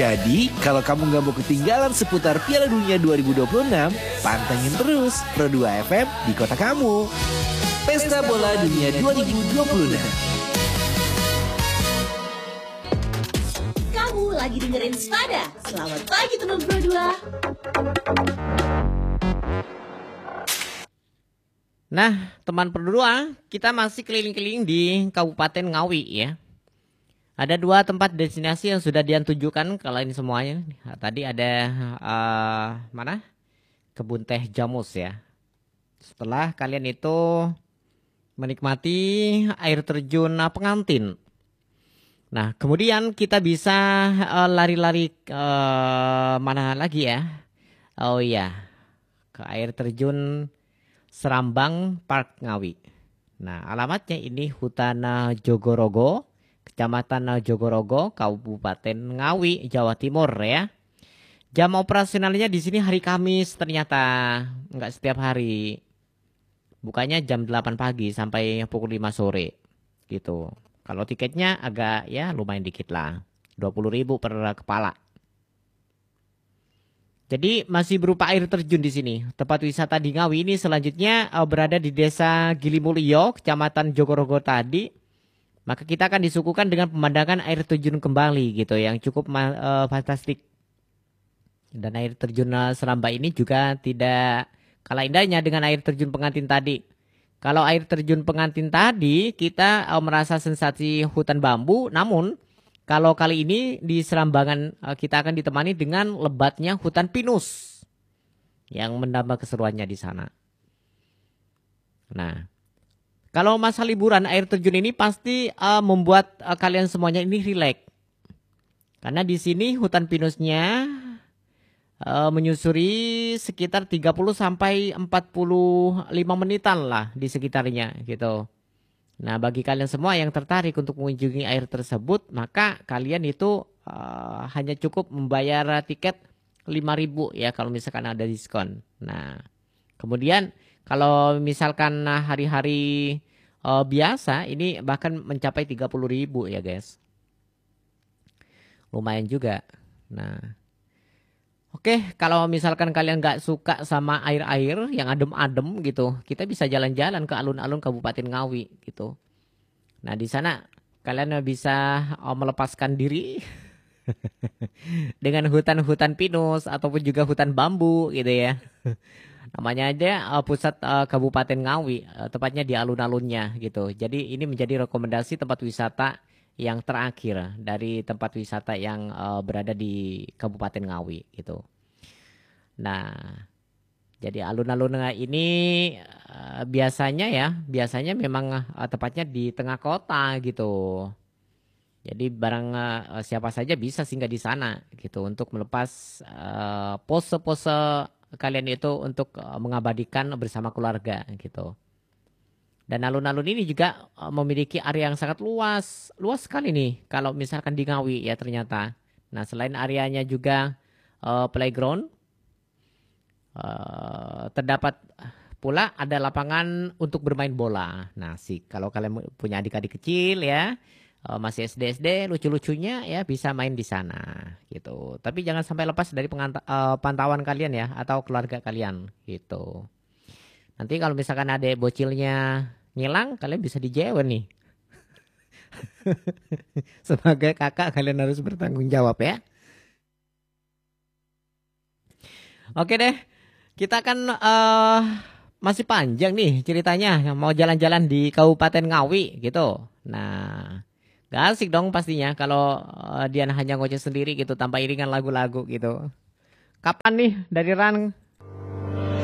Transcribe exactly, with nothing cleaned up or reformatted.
Jadi, kalau kamu nggak mau ketinggalan seputar Piala Dunia dua ribu dua puluh enam, pantengin terus Pro dua F M di kota kamu. Pesta Bola Dunia dua ribu dua puluh enam. Kamu lagi dengerin Spada. Selamat pagi teman Pro dua. Nah, teman Pro dua, kita masih keliling-keliling di Kabupaten Ngawi ya. Ada dua tempat destinasi yang sudah Dian tunjukkan kalau ini semuanya. Nah, tadi ada uh, mana? Kebun teh Jamus ya. Setelah kalian itu menikmati air terjun pengantin. Nah, kemudian kita bisa uh, lari-lari uh, mana lagi ya? Oh iya, ke air terjun Serambang Park Ngawi. Nah, alamatnya ini Hutan Jogorogo, Kecamatan Jogorogo, Kabupaten Ngawi, Jawa Timur ya. Jam operasionalnya di sini hari Kamis ternyata, nggak setiap hari. Bukanya jam delapan pagi sampai pukul lima sore gitu. Kalau tiketnya agak ya lumayan dikit lah, dua puluh ribu per kepala. Jadi masih berupa air terjun di sini. Tempat wisata di Ngawi ini selanjutnya uh, berada di Desa Gilimulyo, Kecamatan Jogorogo tadi. Maka kita akan disuguhkan dengan pemandangan air terjun kembali gitu yang cukup uh, fantastik. Dan air terjun uh, Seramba ini juga tidak kalah indahnya dengan air terjun pengantin tadi. Kalau air terjun pengantin tadi kita uh, merasa sensasi hutan bambu, namun kalau kali ini di Serambangan uh, kita akan ditemani dengan lebatnya hutan pinus yang menambah keseruannya di sana. Nah, kalau masa liburan air terjun ini pasti uh, membuat uh, kalian semuanya ini rileks. Karena di sini hutan pinusnya uh, menyusuri sekitar tiga puluh sampai empat puluh lima menitan lah di sekitarnya gitu. Nah, bagi kalian semua yang tertarik untuk mengunjungi air tersebut, maka kalian itu uh, hanya cukup membayar tiket lima ribu ya kalau misalkan ada diskon. Nah, kemudian kalau misalkan hari-hari uh, biasa ini bahkan mencapai tiga puluh ribu ya guys. Lumayan juga. Nah, oke, kalau misalkan kalian nggak suka sama air-air yang adem-adem gitu, kita bisa jalan-jalan ke alun-alun Kabupaten Ngawi gitu. Nah, di sana kalian bisa uh, melepaskan diri dengan hutan-hutan pinus ataupun juga hutan bambu gitu ya. Namanya aja uh, pusat uh, Kabupaten Ngawi, uh, tepatnya di alun-alunnya gitu. Jadi ini menjadi rekomendasi tempat wisata yang terakhir dari tempat wisata yang uh, berada di Kabupaten Ngawi gitu. Nah, jadi alun-alun ini uh, biasanya ya, biasanya memang uh, tepatnya di tengah kota gitu. Jadi barang uh, siapa saja bisa singgah di sana gitu untuk melepas uh, pose-pose kalian itu untuk uh, mengabadikan bersama keluarga gitu. Dan alun-alun ini juga uh, memiliki area yang sangat luas, luas sekali nih kalau misalkan di Ngawi ya ternyata. Nah, selain areanya juga uh, playground, uh, terdapat pula ada lapangan untuk bermain bola. Nah, sih kalau kalian punya adik-adik kecil ya, Uh, masih S D S D lucu-lucunya ya bisa main di sana gitu. Tapi jangan sampai lepas dari penganta- uh, pantauan kalian ya atau keluarga kalian gitu. Nanti kalau misalkan ada bocilnya ngilang, kalian bisa dijewer nih. Sebagai kakak kalian harus bertanggung jawab ya. Oke deh, kita akan uh, masih panjang nih ceritanya. Mau jalan-jalan di Kabupaten Ngawi gitu. Nah, gak asik dong pastinya kalau uh, Dian hanya ngoceh sendiri gitu tanpa iringan lagu-lagu gitu. Kapan nih dari Ran